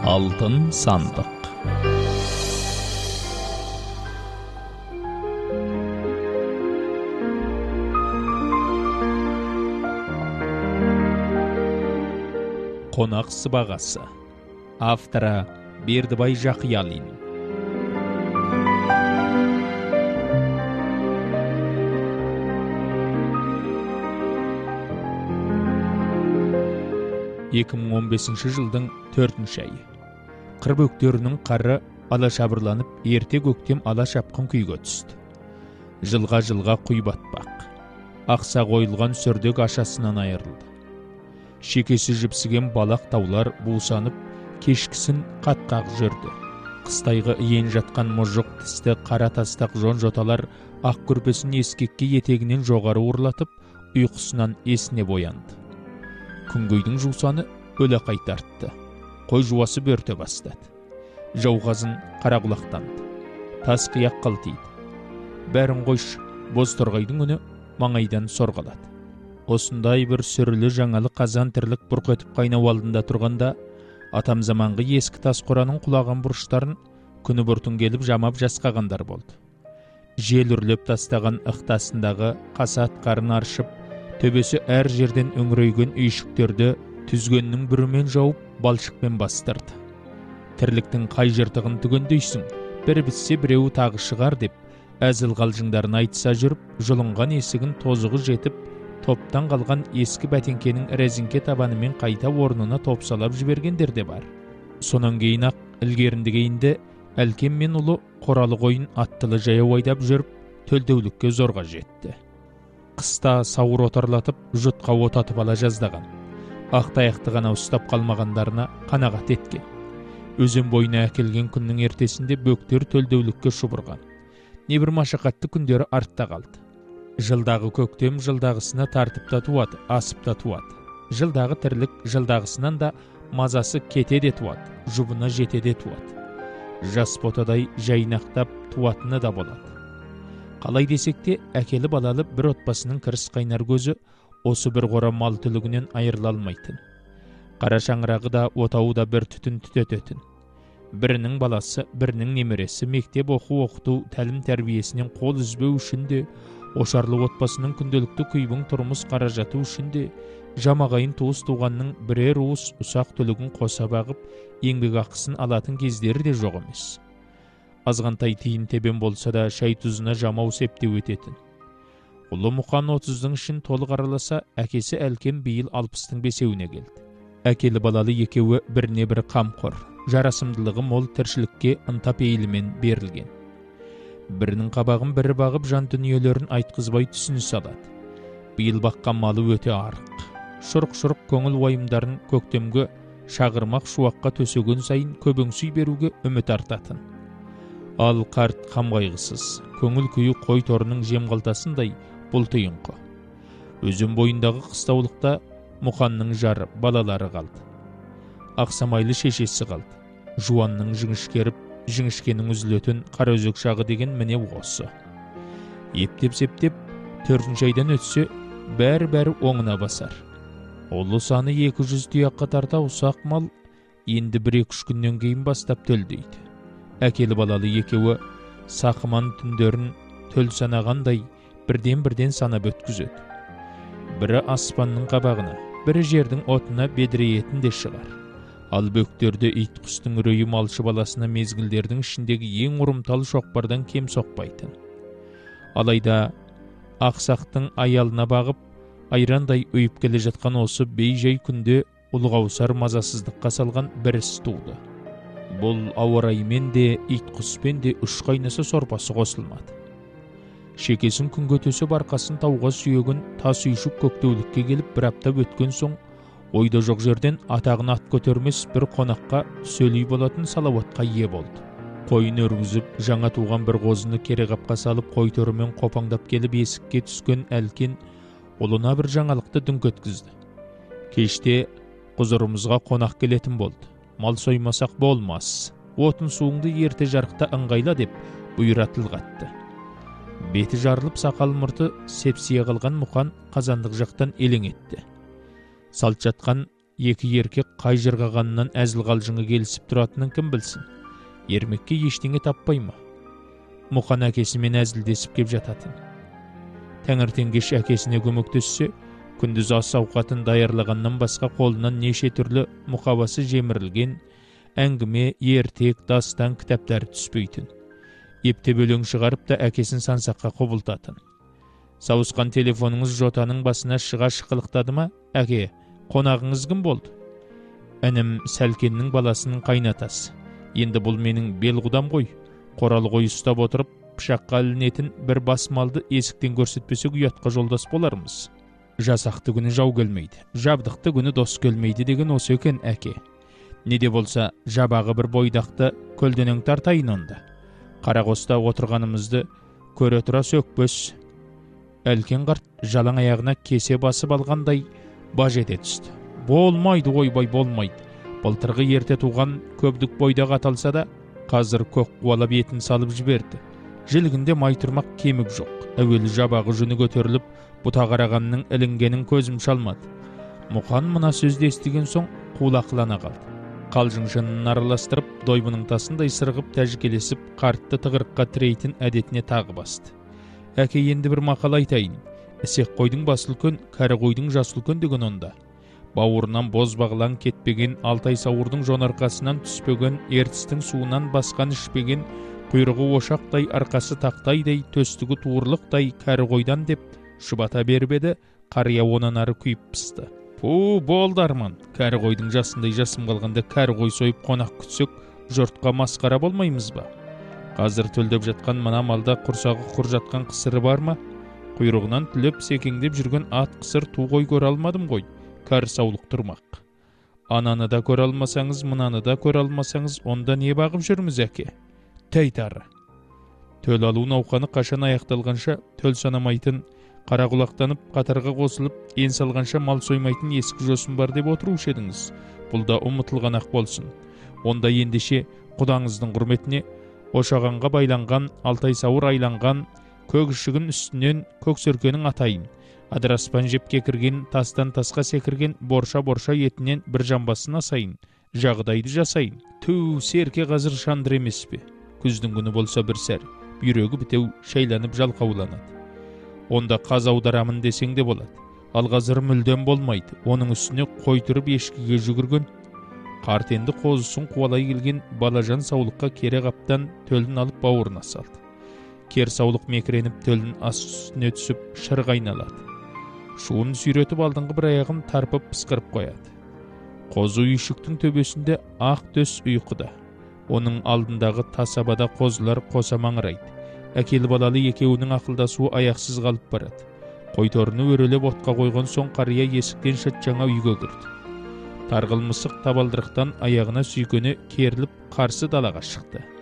Алтын сандық. Қонақ сыбағасы. Авторы Бердібай Жақиялин. жылдың 4 айы. Қыр бөктерінің қары алашабырланып, ерте көктем ала шапқын күйге түсті. Жылға құй батпақ. Ақсақ ойылған сүрдек ашасынан айырылды. Шекесі жіпсіген балақ таулар бусанып, кешкісін қатқақ жүрді. Қыстайғы иен жатқан мұжық тісті қара тастақ жон-жоталар ақ күрпесін ескекке етегінен жоғары ұрлатып, ұйқысынан есіне боянды. Күнгейдің жусаны өлі қайтартты. Қой жуасы бөрте бастады. Жауғазын қара құлақтанды. Тас қияқ қалтиды. Бәрін қойшы, боз торғайдың үні маңайдан сорғалады. Осындай бір сүрлі жаңалы қазан тірлік бұрқ етіп қайнау алдында тұрғанда, атам заманғы ескі тас қораның құлаған бұрыштарын күні бұртын келіп жамап жасқағандар болды. Жел үрлеп тастаған ықтасындағы қасат қарын аршып, төбесі әр жерден үңірейген үйшіктерді түзгеннің бүрімен жауып, балшықпен бастырды. Тірліктің қай жыртығын түгендейсің, бір бітсе біреуі тағы шығар деп, әзіл қалжыңдарын айтса жүріп, жұлынған есігін тозығы жетіп, топтан қалған ескі бәтеңкенің резинке табанымен қайта орнына топсалап жібергендер де бар. Сонан кейін ақ ілгеріндігейінде әлкем мен ұлы қоралы қойын аттылы жаяу айдап жүріп, төлдеулікке зорға жетті. Қыста сауыр отарлатып, жұтқа отатып ала жаздаған. Ақтаяқты ғана ұстап қалмағандарына қанағат еткен. Өзен бойына әкелген күннің ертесінде бөктер төлдеулікке шұбырған. Небір машақатты күндері артта қалды. Жылдағы көктем жылдағысына тартып та туады, асып та туады. Жылдағы тірлік жылдағысынан да мазасы кетеде туады, жұбына жетеде туады. Жас ботадай жайнақтап туатыны да болады. Қалай десек те, әкелі балалы бір отбасының кіріс қайнар көзі осы бір қора мал түлігінен айырыла алмайтын. Қара шаңырағы да отауы да бір түтін түтететін. Бірінің баласы, бірінің немересі мектеп оқыту тәлім тәрбиесінен қол үзбеу үшін де, ошарлы отбасының күнделікті күйбің тұрмыс қаражаты үшін де, жамағайын туыс туғанның бірер уыс ұсақ түлігін қоса бағып, еңбек ақысын алатын кездері де жоқ емес. Азғантай тиын тебен болса да шай тұзына жамау септеу ететін. Ұлы Мұқан 30-дың ішін толық араласа, әкесі әлкем биыл 60-тың бесеуіне келді. Әкелі балалы екеуі біріне бір қамқор, жарасымдылығы мол тіршілікке ынта пейілімен берілген. Бірінің қабағын бірі бағып жан дүниелерін айтқызбай түсініс алады. Биыл баққан малы өте арық. Шұрық-шұрық көңіл уайымдарын көктемгі шағырмақ шуаққа төсеген сайын көбіңсүй беруге үміт артатын. Ал қарт қамғайғысыз, көңіл күйі қой торының жемқалтасындай бұл түйінқы. Өзен бойындағы қыстаулықта Мұқанның жары, балалары қалды. Ақсамайлы шешесі қалды. Жуанның жіңішкеріп, жіңішкенің үзілетін қараөзек шағы деген міне осы. Ептеп-септеп, 4 айдан өтсе, бәрі оңына басар. Олы саны 200 тұяққа тарта ұсақ мал енді 1-2 күннен кейін бастап төлдейді. Әкелі балалы екеуі сақыман түндерін төл санағандай бірден санап өткізеді. Бірі аспанның қабағына, бірі жердің отына бедіреетін де шығар. Ал бөктерді ит құстың үрейі малшы баласына мезгілдердің ішіндегі ең ұрымтал шоқпардан кем соқпайтын. Алайда ақсақтың аялына бағып, айрандай өйіп келе жатқан осы бей-жай күнде ұлғаусар мазасыздыққа салған бір іс туды. Бұл ауараймен де, ит құспен де үш қайнаса сорпасы қосылмады. Шекесін күнге төсіп арқасын тауға сүйеген тас үйшік көктеулікке келіп бір аптап өткен соң, ойда жоқ жерден атағын ат көтермес бір қонаққа сөйлей болатын салауатқа ие болды. Қойын өргізіп, жаңа туған бір қозыны кереғапқа салып, қой төрімен қопаңдап келіп есікке түскен әлкен ұлына бір жаңалықты дүңк еткізді. Кеште құзырымызға қонақ келетін болды. Мал соймасақ болмас. Отын суыңды ерте жарықта ыңғайла деп бұйратыл қатты. Беті жарылып сақал мұрты сепсия қалған Мұқан қазандық жақтан елең етті. Салт жатқан екі еркек қай жырғағанынан әзіл қалжыңы келісіп тұратынын кім білсін. Ермекке ештеңе таппай ма? Мұқан әкесімен әзілдесіп кеп жататын. Таңертең кеш әкесіне көмектессе, күндіз ас ауқатын даярлағаннан басқа қолынан неше түрлі мұқабасы жемірілген әңгіме, ертек, дастан кітаптары түспейтін. Ептеп өлең шығарып та әкесін сансаққа құбылтатын. Сауысқан телефоныңыз жотаның басына шыға шықылықтады ма? Әке, қонағыңыз кім болды? Інім Сәлкеннің баласының қайнатасы. Енді бұл менің белғудам ғой. Қоралы қой ұстап отырып, пышаққа ілінетін бір бас малды есіктен көрсетпесек ұятқа жолдас болармыз. Жасақты күні жау келмейді, жабдықты күні дос келмейді деген осы екен, әке. Не де болса, жабағы бір бойдақты көлденең тартайын онда. Қарақоста отырғанымызды көре тұра сөкпес. Әлкен қарт жалаң аяғына кесе басып алғандай баж ете түсті. Болмайды, ойбай, болмайды. Былтырғы ерте туған көбдік бойда қаталса да, қазір көк қуалап етін салып жіберді. Жілгінде майтырмақ кемік жоқ. Әуелі жабағы жүні көтеріліп, бұта қарағанның ілінгенін көзім шалмады. Мұқан мына сөзді естіген соң қулақлана қалды. Қалжың жынын араластырып, дойбының тасындай сырғып тәжікелесіп, қартты тығырыққа тірейтін әдетіне тағы басты. Әке, енді бір мақал айтайын. Ісек қойдың басы үлкен, кәрі қойдың жасы үлкен деген онда. Бауырынан боз бағлан кетпеген, алтай сауырдың жонарқасынан түспеген, ертістің суынан басқан ішпеген, құйрығы ошақтай, арқасы тақтайдай, төстігі туырлықтай кәрі қойдан деп шұбата беріп еді, қария онан ары күйіп пысты. Болды арман, кәрі қойдың жасындай жасым қалғанда кәрі қой сойып қонақ күтсек, жұртқа масқара болмаймыз ба? Қазір төлдеп жатқан мына малда құрсағы құр жатқан қысыры бар ма? Құйрығынан түлеп секеңдеп жүрген ат қысыр ту қой көре алмадым ғой. Кәрі саулық тұрмақ. Ананы да көре алмасаңыз, мынаны да көре алмасаңыз, онда не бағып жүрміз, әке? Тәйтары. Төл алу науқаны қашан аяқталғанша төл санамайтын, қарақұлақтанып, қатарға қосылып, ен салғанша мал соймайтын ескі жосын бар деп отырушы едіңіз. Бұл да ұмытылған ақ болсын. Онда ендеше құдаңыздың құрметіне ошағанға байланған, алтай сауыр айланған, көк ішігін үстінен көк сөркенің атайын. Адыраспан жепке кірген, тастан тасқа секірген, борша етінен бір жамбасын асайын. Жағдайды жасайын. Серке қазір шандыр емес пе? Күздің күні болса бір сәр, бүйрегі бітеу шайланып жалқауланады. Онда қаз аударамын десең де болады. Ал қазір мүлдем болмайды. Оның үстіне қой тұрып ешкіге жүгірген. Қарт енді қозысын қуалай келген балажан саулыққа кере қаптан төлін алып бауырына салды. Кер саулық мекіреніп төлін ас үстіне түсіп шырға айналады. Шуын сүйретіп алдыңғы бір аяғын тарпып пысқырып қояды. Қозы үйшіктің төбесінде ақ төс ұйқыда. Оның алдындағы тасабада қозылар қоса маңырайды. Әкелі балалы екеуінің ақылдасуы аяқсыз қалып барады. Қойторыны өрелеп отқа қойған соң қария есіктен шыт жаңа үйге кірді. Тарғыл мысық табалдырықтан аяғына сүйкені керіліп қарсы далаға шықты.